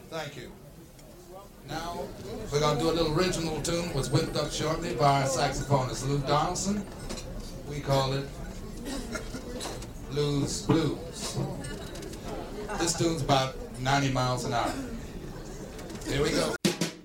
Thank you. Now, we're going to do a little original tune, was whipped up shortly by our saxophonist Lou Donaldson. We call it Lou's Blues. This tune's about 90 miles an hour. Here we go.